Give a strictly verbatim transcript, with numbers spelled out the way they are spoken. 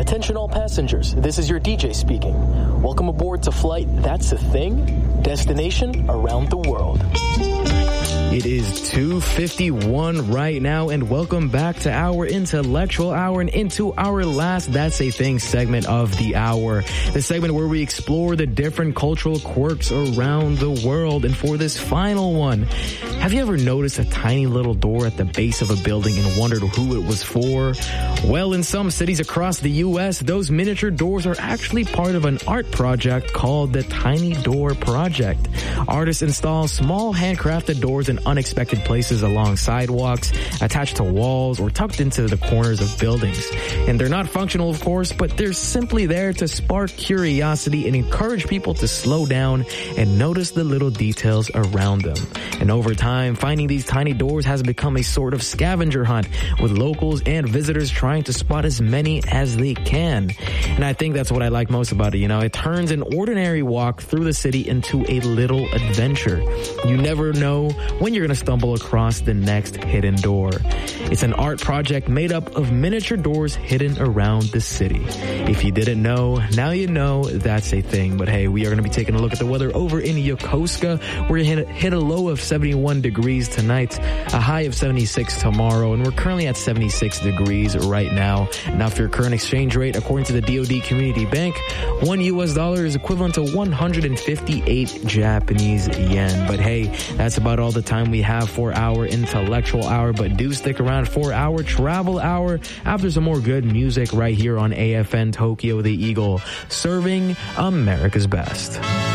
Attention all passengers, this is your D J speaking. Welcome aboard to flight That's a Thing, destination around the world. It is two fifty-one right now, and welcome back to our intellectual hour and into our last That's a Thing segment of the hour. The segment where we explore the different cultural quirks around the world. And for this final one, have you ever noticed a tiny little door at the base of a building and wondered who it was for? Well, in some cities across the U S, those miniature doors are actually part of an art project called the Tiny Door Project. Artists install small handcrafted doors in unexpected places along sidewalks, attached to walls, or tucked into the corners of buildings. And they're not functional, of course, but they're simply there to spark curiosity and encourage people to slow down and notice the little details around them. And over time, finding these tiny doors has become a sort of scavenger hunt, with locals and visitors trying to spot as many as they can. And I think that's what I like most about it. You know, it turns an ordinary walk through the city into a little adventure. You never know when you're going to stumble across the next hidden door. It's an art project made up of miniature doors hidden around the city. If you didn't know, now you know that's a thing. But hey, we are going to be taking a look at the weather over in Yokosuka. We're going to hit a low of seventy-one degrees tonight, a high of seventy-six tomorrow, and we're currently at seventy-six degrees right now. Now, for your current exchange rate, according to the D O D Community Bank, one U S dollar is equivalent to one hundred fifty-eight Japanese yen. But hey, that's about all the time we have for our intellectual hour, but do stick around for our travel hour after some more good music right here on A F N Tokyo the Eagle, serving America's best.